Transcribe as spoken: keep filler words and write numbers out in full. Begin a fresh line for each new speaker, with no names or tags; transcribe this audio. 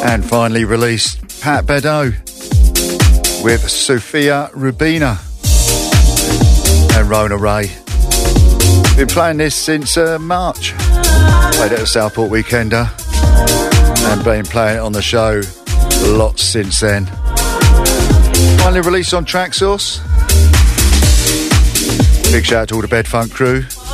And finally released Pat Bedeau with Sophia Rubina and Rona Ray. Been playing this since uh, March. Played it at Southport Weekender and been playing it on the show lots since then. Finally released on Traxsource. Big shout out to all the Bed Funk crew.